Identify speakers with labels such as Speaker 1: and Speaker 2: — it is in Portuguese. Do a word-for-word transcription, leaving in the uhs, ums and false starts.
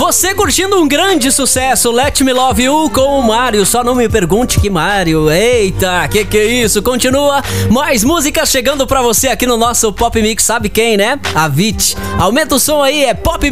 Speaker 1: Você curtindo um grande sucesso, Let Me Love You com o Mário. Só não me pergunte que Mário. Eita, que que é isso? Continua. Mais músicas chegando pra você aqui no nosso Pop Mix. Sabe quem, né? A Vit. Aumenta o som aí, é Pop